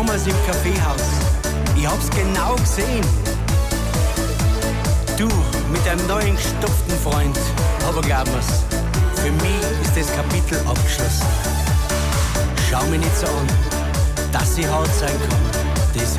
damals im Kaffeehaus. Ich hab's genau gesehen. Du mit deinem neuen gestopften Freund. Aber glaub mir's, für mich ist das Kapitel abgeschlossen. Schau mich nicht so an, dass ich hart sein kann. Das